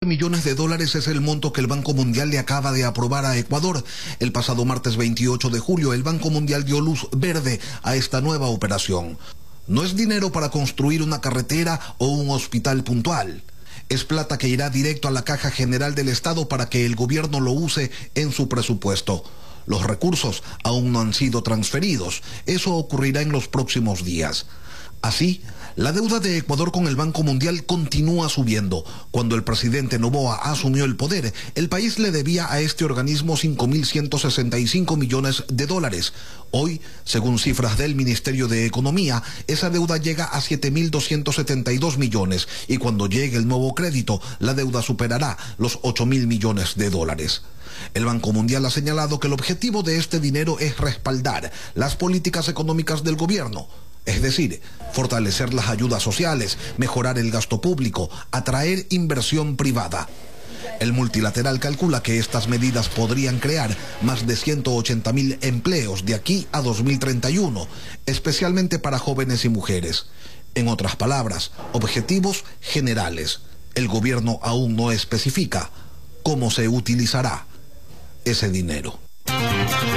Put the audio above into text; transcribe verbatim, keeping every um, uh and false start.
millones de dólares es el monto que el Banco Mundial le acaba de aprobar a Ecuador. El pasado martes veintiocho de julio, el Banco Mundial dio luz verde a esta nueva operación. No es dinero para construir una carretera o un hospital puntual. Es plata que irá directo a la Caja General del Estado para que el gobierno lo use en su presupuesto. Los recursos aún no han sido transferidos. Eso ocurrirá en los próximos días. Así, la deuda de Ecuador con el Banco Mundial continúa subiendo. Cuando el presidente Noboa asumió el poder, el país le debía a este organismo cinco mil ciento sesenta y cinco millones de dólares. Hoy, según cifras del Ministerio de Economía, esa deuda llega a siete mil doscientos setenta y dos millones y cuando llegue el nuevo crédito, la deuda superará los ocho mil millones de dólares. El Banco Mundial ha señalado que el objetivo de este dinero es respaldar las políticas económicas del gobierno. Es decir, fortalecer las ayudas sociales, mejorar el gasto público, atraer inversión privada. El multilateral calcula que estas medidas podrían crear más de ciento ochenta mil empleos de aquí a dos mil treinta y uno, especialmente para jóvenes y mujeres. En otras palabras, objetivos generales. El gobierno aún no especifica cómo se utilizará ese dinero.